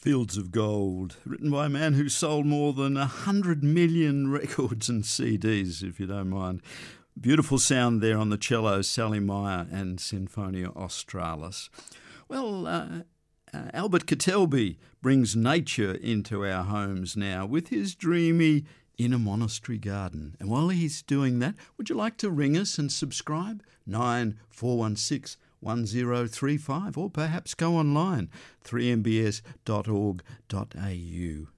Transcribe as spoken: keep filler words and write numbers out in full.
Fields of Gold, written by a man who sold more than a hundred million records and C Ds, if you don't mind. Beautiful sound there on the cello, Sally Meyer and Sinfonia Australis. Well, uh, uh, Albert Kettelby brings nature into our homes now with his dreamy In a Monastery Garden. And while he's doing that, would you like to ring us and subscribe? nine four one six one zero three five, or perhaps go online, three m b s dot org dot a u.